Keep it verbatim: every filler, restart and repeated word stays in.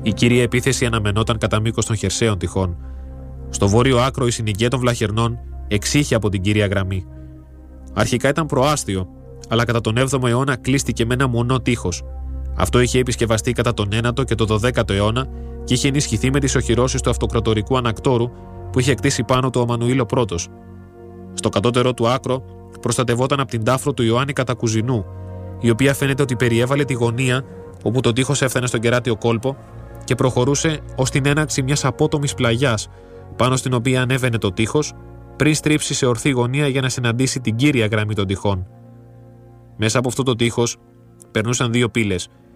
Η κύρια επίθεση αναμενόταν κατά μήκος των χερσαίων τυχών. Στο βόρειο άκρο η συνοικία των Βλαχερνών εξήχε από την κύρια γραμμή. Αρχικά ήταν προάστιο, αλλά κατά τον έβδομο αιώνα κλείστηκε με ένα μονό τείχος. Αυτό είχε επισκευαστεί κατά τον ένατο και τον δωδέκατο αιώνα και είχε ενισχυθεί με τις οχυρώσεις του αυτοκρατορικού ανακτόρου που είχε κτίσει πάνω του ο Μανουήλο Πρώτος. Στο κατώτερο του άκρο προστατευόταν από την τάφρο του Ιωάννη Κατακουζινού, η οποία φαίνεται ότι περιέβαλε τη γωνία όπου το τείχος έφτανε στον κεράτιο κόλπο και προχωρούσε ως την έναρξη μιας απότομης πλαγιάς, πάνω στην οποία ανέβαινε το τείχος, πριν στρίψει σε ορθή γωνία για να συναντήσει την κύρια γραμμή των τυχών. Μέσα από αυτό το τείχος περνούσαν δύο πύλες,